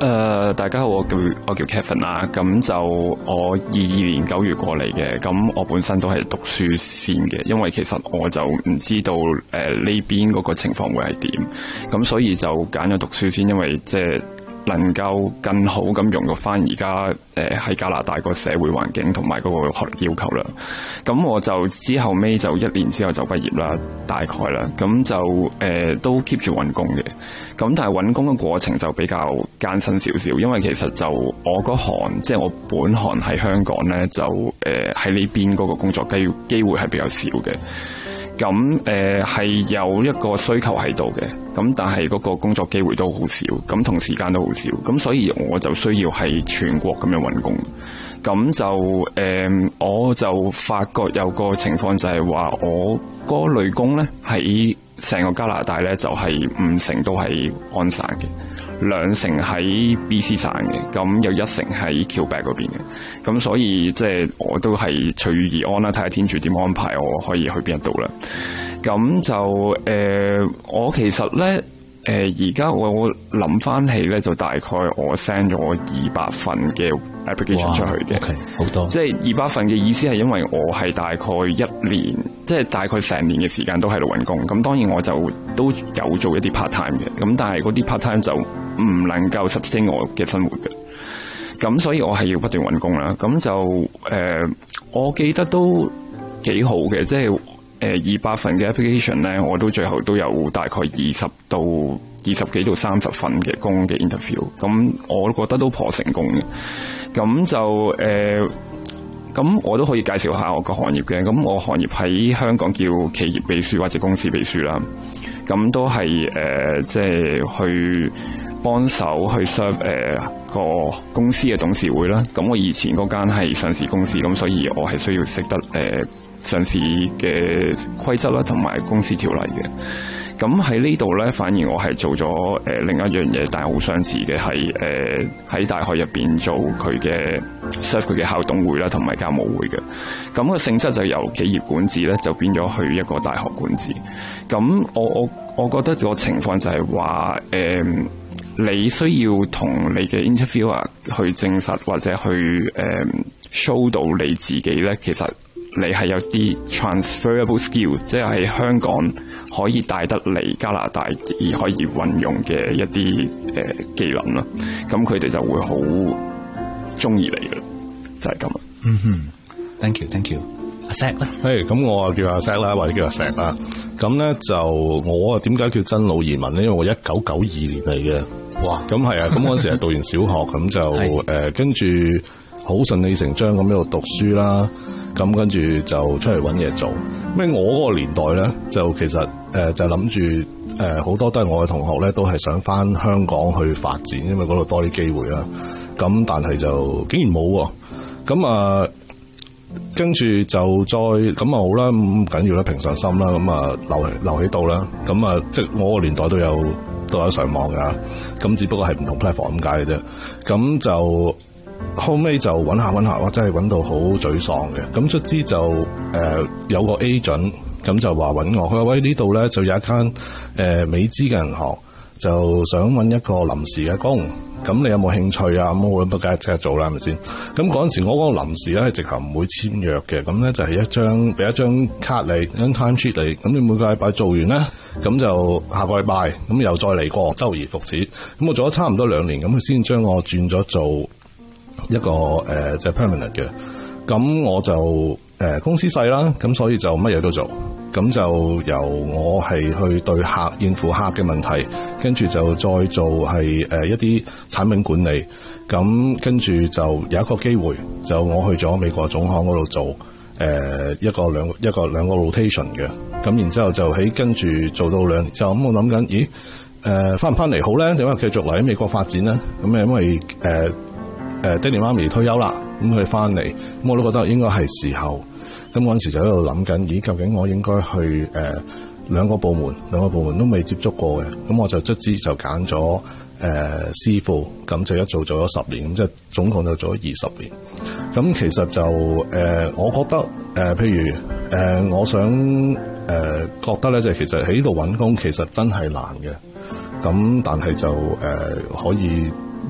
大家好，我叫 Kevin 啦，咁就我22年9月過嚟嘅，咁我本身都係讀書先嘅，因為其實我就唔知道呢邊嗰個情況會係點，咁所以就揀咗讀書先，因為即係能夠更好咁融入翻而家喺加拿大個社會環境同埋嗰個學歷要求啦。咁我就之後尾就1年之後就畢業啦，大概啦。咁就都 keep 住揾工嘅。咁但係揾工嘅過程就比較艱辛少少，因為其實就我嗰行即係我本行喺香港咧，就喺呢邊嗰個工作機會係比較少嘅。咁係有一個需求喺度嘅，咁但係嗰個工作機會都好少，咁同時間都好少，咁所以我就需要係全國咁樣揾工。咁就我就發覺有個情況就係話，我嗰類工咧喺成個加拿大咧就係5成都係安省嘅，2成喺 BC 省嘅，咁有1成喺 Quebec 嗰邊嘅。咁所以即係我都係隨遇而安啦，睇下天主點安排我可以去邊一度啦。咁就我其實咧而家我諗翻起咧，就大概我 send 咗200份嘅 application 出去嘅。 OK， 好多。即係200份嘅意思係因為我係大概1年，即係大概成年嘅時間都喺度揾工。咁當然我就都有做一啲 part time 嘅，咁但係嗰啲 part time 就唔能夠 sustain 我嘅生活嘅。咁所以我係要不斷揾工啦。咁就我記得都幾好嘅，即係200份嘅 application 咧，我都最後都有大概20幾到30份嘅工嘅 interview。咁我覺得都頗成功嘅。咁就咁我都可以介紹下我個行業嘅。咁我行業喺香港叫企業秘書或者公司秘書啦。咁都係即係去幫手去 serve 個公司嘅董事會啦。咁我以前嗰間係上市公司，咁所以我係需要識得上市嘅規則啦，同埋公司條例嘅。咁喺呢度咧，反而我係做咗另一樣嘢，但係好相似嘅係喺大學入邊做佢嘅 serve 佢嘅校董會啦，同埋教務會嘅。咁個性質就由企業管治咧，就變咗去一個大學管治。咁我覺得個情況就係話你需要同你嘅 interviewer 去證實或者去show 到你自己咧，其實你係有啲 transferable skill， 即係喺香港可以帶得嚟加拿大而可以運用嘅一啲技能啦。咁佢哋就會好中意你嘅，就係咁啦。 嗯哼 ，thank you。阿 Zack 咧， 咁我啊叫阿 Zack 啦，或者叫阿石啦。咁咧就我啊點解叫真老移民咧？因為我1992年嚟嘅。哇！咁係啊，咁嗰陣時係讀完小學，咁就跟住好順理成章咁喺度讀書啦。咁跟住就出嚟揾嘢做。咩？我嗰個年代咧，就其實就諗住好多都係我嘅同學咧，都係想翻香港去發展，因為嗰度多啲機會啦。咁但係就竟然冇喎。咁啊，跟住就再咁啊好啦，唔緊要啦，平常心啦。咁啊留喺度啦。咁啊，即係我個年代都有上網噶。咁只不過係唔同 platform 咁解嘅啫。咁就後尾就揾下，哇！真係揾到好沮喪嘅。咁卒之就有個 agent 咁就話揾我，佢話喂，呢度咧就有一間美資嘅銀行，就想揾一個臨時嘅工。咁你有冇興趣啊？咁我梗係即刻做啦，係咪先？咁嗰陣時我嗰個臨時咧係直頭唔會簽約嘅。咁咧就係俾一張卡你，一張 time sheet 你。咁你每個禮拜做完咧，咁就下個禮拜咁又再嚟過，周而復始。咁我做咗差唔多2年，咁佢先將我轉咗做一個就係 permanent 嘅。咁我就公司細啦，咁所以就乜嘢都做。咁就由我係去對客應付客嘅問題，跟住就再做係一啲產品管理。咁跟住就有一個機會，就我去咗美國總行嗰度做兩個 rotation 嘅。咁然之後就跟住做到2年之後，咁我諗緊，咦翻唔翻嚟好咧？定係繼續嚟喺美國發展咧？咁因為爹哋媽咪退休啦，咁佢翻嚟，咁我都覺得應該係時候。咁嗰陣時就喺度諗緊，咦？究竟我應該去兩個部門都未接觸過嘅，咁我就卒之就揀咗師傅，咁就一做咗10年，咁即係總共就做咗20年。咁其實就我覺得譬如我想覺得咧，就係其實喺呢度揾工其實真係難嘅。咁但係就可以